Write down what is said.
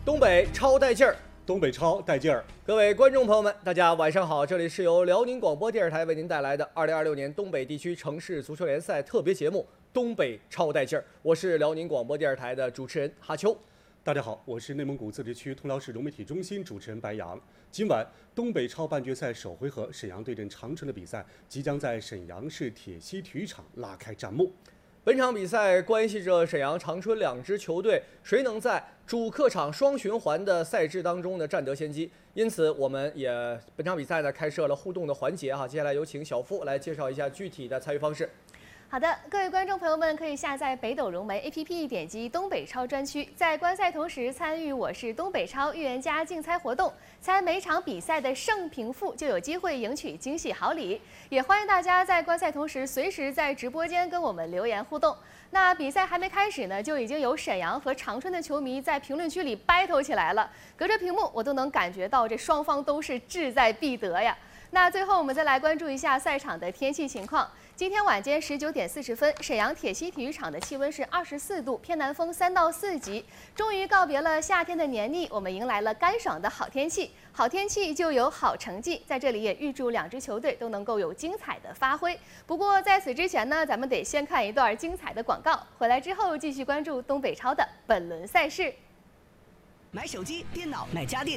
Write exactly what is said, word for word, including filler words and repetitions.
东北超带劲儿， 东北超带劲儿。 各位观众朋友们，大家晚上好！这里是由辽宁广播电视台为您带来的二零二六年东北地区城市足球联赛特别节目《东北超带劲儿》，我是辽宁广播电视台的主持人哈秋。 大家好，我是内蒙古自治区通辽市融媒体中心主持人白杨。今晚东北超半决赛首回合，沈阳对阵长春的比赛即将在沈阳市铁西体育场拉开战幕。 本场比赛关系着沈阳、长春两支球队谁能在主客场双循环的赛制当中呢占得先机。因此，我们也本场比赛呢开设了互动的环节哈。接下来有请小付来介绍一下具体的参与方式。 好的，各位观众朋友们，可以下载北斗融媒 A P P， 点击东北超专区，在观赛同时参与我是东北超预言家竞猜活动，猜每场比赛的胜平负，就有机会赢取惊喜好礼。也欢迎大家在观赛同时，随时在直播间跟我们留言互动。那比赛还没开始呢，就已经有沈阳和长春的球迷在评论区里 battle 起来了，隔着屏幕我都能感觉到这双方都是志在必得呀。那最后我们再来关注一下赛场的天气情况。今天晚间十九点四十分，沈阳铁西体育场的气温是二十四度，偏南风三到四级。终于告别了夏天的黏腻，我们迎来了干爽的好天气。好天气就有好成绩，在这里也预祝两支球队都能够有精彩的发挥。不过在此之前呢，咱们得先看一段精彩的广告，回来之后继续关注东北超的本轮赛事。 买手机、电脑、买家电。